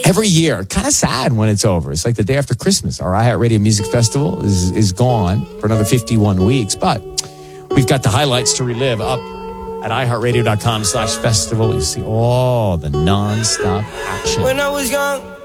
every year, kind of sad when it's over. It's like the day after Christmas. Our iHeartRadio Music Festival is gone for another 51 weeks, but we've got the highlights to relive up at iHeartRadio.com/festival. You see all the nonstop action. When I was young,